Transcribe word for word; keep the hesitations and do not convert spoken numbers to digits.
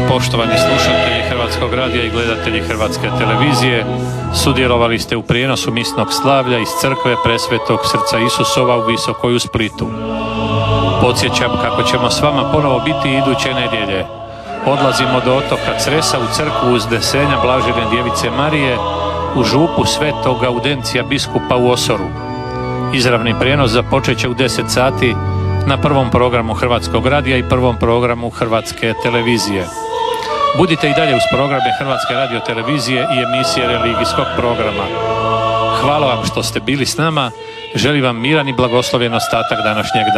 Poštovani slušatelji Hrvatskog radija i gledatelji Hrvatske televizije, sudjelovali ste u prijenosu misnog slavlja iz crkve Presvetog srca Isusova u Visokoj u Splitu. Podsjećam kako ćemo s vama ponovo biti iduće nedjelje. Odlazimo do otoka Cresa u crkvu Uznesenja Blažene Djevice Marije u župu Svetog Audencija biskupa u Osoru. Izravni prijenos započet će u deset sati na prvom programu Hrvatskog radija i prvom programu Hrvatske televizije. Budite i dalje uz programe Hrvatske radiotelevizije i emisije religijskog programa. Hvala vam što ste bili s nama. Želim vam miran i blagoslovljen ostatak današnjeg dana.